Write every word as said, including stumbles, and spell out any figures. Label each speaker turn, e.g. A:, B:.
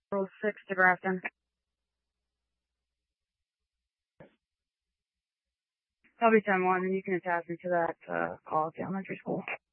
A: Roll six to Grafton. I'll be ten one, and you can attach me to that uh, call at the elementary school.